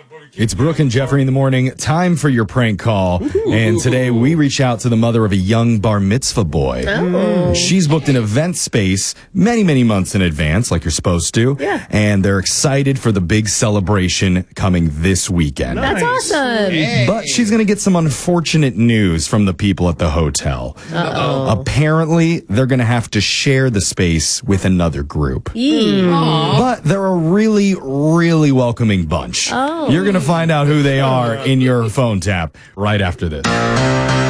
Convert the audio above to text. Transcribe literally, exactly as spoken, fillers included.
It's Brooke and Jeffrey in the morning. Time for your prank call. And today we reach out to the mother of a young bar mitzvah boy. Oh. She's booked an event space many, many months in advance, like you're supposed to. Yeah. And they're excited for the big celebration coming this weekend. That's awesome. Hey. But she's going to get some unfortunate news from the people at the hotel. Uh-oh. Apparently, they're going to have to share the space with another group. Yee. But they're a really, really welcoming bunch. Oh. You're going to find out who they are in your phone tap right after this.